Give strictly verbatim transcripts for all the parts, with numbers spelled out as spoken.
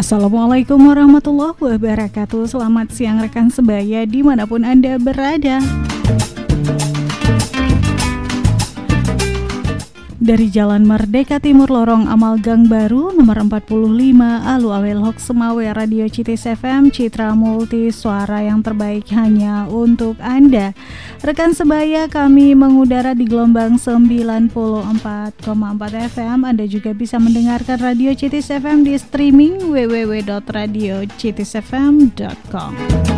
Assalamualaikum warahmatullahi wabarakatuh. Selamat siang rekan sebaya dimanapun Anda berada. Dari Jalan Merdeka Timur Lorong Amal Gang Baru nomor empat puluh lima Alu Awel Hok Semawe Radio Citis F M, Citra Multi, suara yang terbaik hanya untuk Anda. Rekan sebaya, kami mengudara di gelombang sembilan puluh empat koma empat F M. Anda juga bisa mendengarkan Radio Citis F M di streaming w w w dot radio citis f m dot com.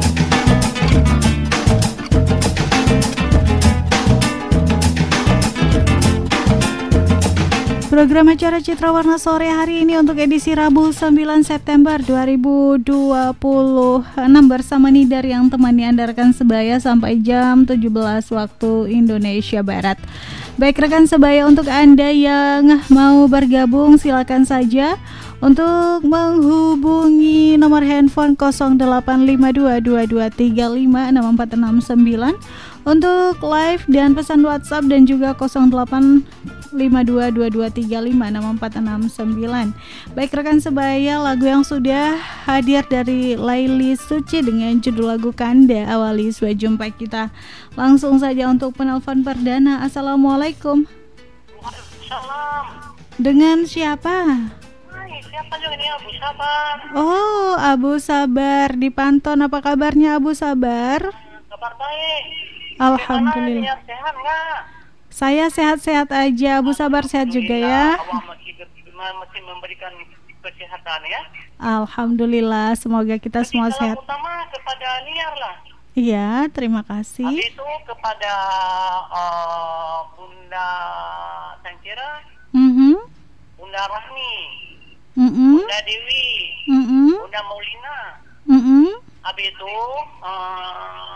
Program acara Citra Warna sore hari ini untuk edisi Rabu sembilan September dua ribu dua puluh enam bersama Nidar yang temani Anda rekan sebaya sampai jam tujuh belas waktu Indonesia Barat. Baik rekan sebaya, untuk Anda yang mau bergabung silakan saja untuk menghubungi nomor handphone nol delapan lima dua dua dua tiga lima enam empat enam sembilan untuk live dan pesan WhatsApp, dan juga nol delapan lima dua dua dua tiga lima enam empat enam sembilan. Baik rekan sebaya, lagu yang sudah hadir dari Laili Suci dengan judul lagu Kanda awali sebuah jumpa kita. Langsung saja untuk penelpon perdana. Assalamualaikum. Waalaikumsalam. Dengan siapa? Hai, siapa juga nih? Abu Sabar. Oh, Abu Sabar di Panton. Apa kabarnya Abu Sabar? Kabar baik. Alhamdulillah. Gimana, sehat nggak? Saya sehat-sehat aja. Abu Sabar sehat juga ya? Allah masih, masih memberikan kesehatan ya. Alhamdulillah. Semoga kita Jadi semua salam sehat. utama kepada Niar lah. Iya, terima kasih. Habis itu kepada uh, Bunda Sankira, Mhm. Bunda Rahmi, Mhm. Bunda Dewi, Mhm. Bunda Maulina. Mhm. Habis itu uh,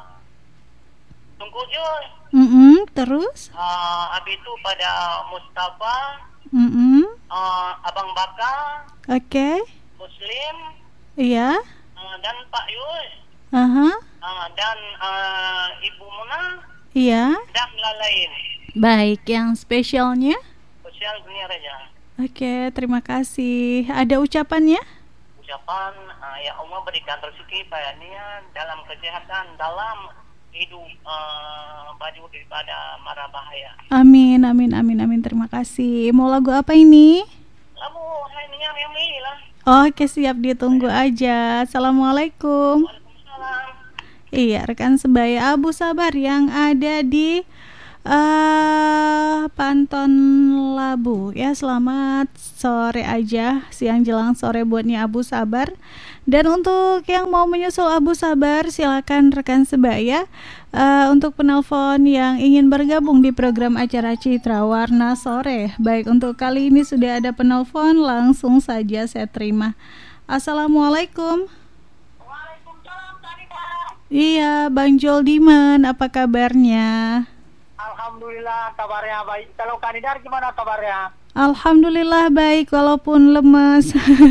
Tunggu Jul. Mhm. Terus? Uh, habis itu pada Mustafa, Mhm. uh, Abang Baka, Oke. Muslim, Iya. uh, dan Pak Yus, Aha. uh, dan uh, Ibu Muna, Iya. dan lain-lain. Baik, yang spesialnya? Sosial dunia raja. Oke, terima kasih. Ada ucapannya? Ucapan, uh, ya Allah berikan rezeki pada Nia dalam kesehatan, dalam hidup, uh, baju daripada mara bahaya. Amin, amin, amin, amin. Terima kasih. Mau lagu apa ini? Lalu, hai Nia yang ini lah. Oke, siap, ditunggu aja. Assalamualaikum. Waalaikumsalam. Iya, rekan sebaya, Abu Sabar yang ada di uh, Panton Labu. Ya, selamat sore aja, siang jelang sore buatnya Abu Sabar. Dan untuk yang mau menyusul Abu Sabar, silakan rekan sebaya uh, untuk penelpon yang ingin bergabung di program acara Citra Warna sore. Baik, untuk kali ini sudah ada penelpon, langsung saja saya terima. Assalamualaikum. Waalaikumsalam, Tanita. Iya, Bang Joldiman, apa kabarnya? Alhamdulillah kabarnya baik. Kalau Kanidar gimana kabarnya? Alhamdulillah baik, walaupun lemes.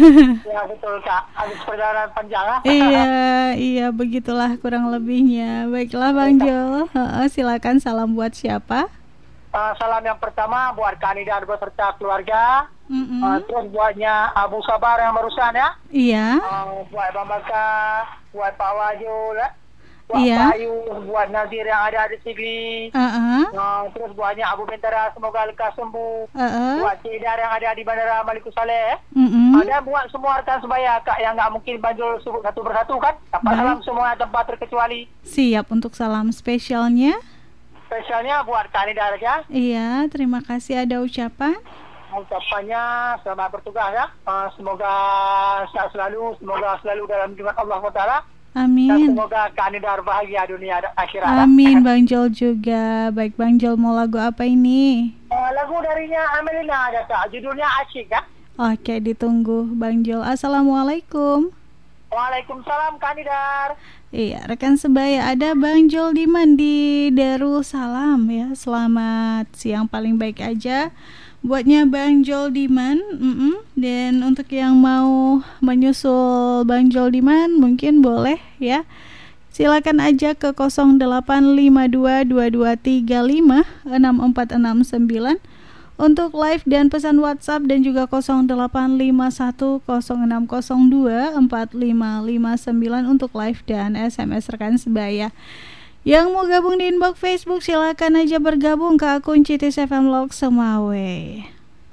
Ya betul Kak, habis perjalanan panjang lah. Iya, iya begitulah kurang lebihnya. Baiklah Bang Jol, Heeh, silakan salam buat siapa? Uh, salam yang pertama buat Kanidar beserta keluarga. Mm-mm. Uh, terus buatnya Abu Sabar yang barusan ya. Iya, Uh, buat Bang Baka, buat Pak Wajul, ya. Buat Iya. Pak Ayu, buat Nazir yang ada di Sigli. uh-uh, Uh, terus buatnya Abu Bentara, semoga lekas sembuh. uh-uh, Buat Cedar yang ada di Bandara Malikus Saleh. mm-mm. Ada buat semua rekan sebaya Kak yang nggak mungkin Banjul sebut satu persatu kan. Dapat Baik. salam semua tempat terkecuali. Siap untuk salam spesialnya. Spesialnya buat Kanidar ya. Iya, terima kasih. Ada ucapan? Ucapannya selamat bertugas ya. Uh, semoga sehat selalu, semoga selalu dalam lindungan Allah subhanahu wa taala. Dan Amin. semoga Kanidar bahagia dunia dan akhirat. Amin Bang Jol juga. Baik Bang Jol, mau lagu apa ini? Uh, lagu darinya Amelina ada Kak. Judulnya Asyik ya. Oke, ditunggu Bang Jol. Assalamualaikum. Waalaikumsalam Kanidar. Iya, rekan sebaya, ada Bang Jol Diman di Darussalam ya. Selamat siang paling baik aja buatnya Bang Jol Diman. Mm-mm. Dan untuk yang mau menyusul Bang Jol Diman mungkin boleh ya. Silakan aja ke nol delapan lima dua dua dua tiga lima enam empat enam sembilan untuk live dan pesan WhatsApp, dan juga nol delapan lima satu nol enam nol dua empat lima lima sembilan untuk live dan S M S rekan sebaya. Yang mau gabung di inbox Facebook silakan aja bergabung ke akun C T S F M Lok Semawe.